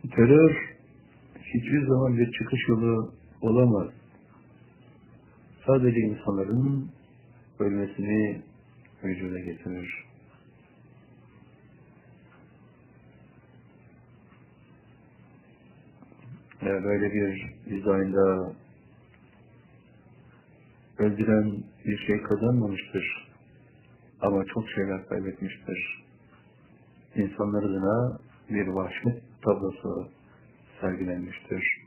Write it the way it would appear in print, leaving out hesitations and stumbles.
Terör hiçbir zaman bir çıkış yolu olamaz. Sadece insanların ölmesini vücuda getirir. Eğer böyle bir dizaynda öldüren bir şey kazanmamıştır ama çok şeyler kaybetmiştir. İnsanlar adına bir vahşet tablosu sergilenmiştir.